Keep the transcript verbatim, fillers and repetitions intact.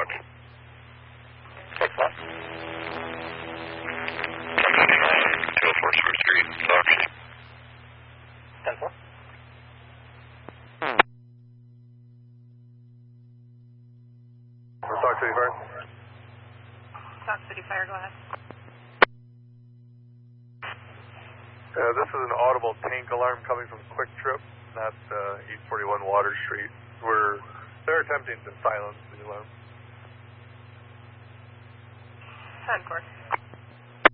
Roger. Six one. two oh four Spruce Street, Sox. ten four. Sox City Fire. Sox City Fire, go ahead. Uh, this is an audible tank alarm coming from Quick Trip, not uh, eight forty-one Water Street. We're they're attempting to silence the alarm. ten four.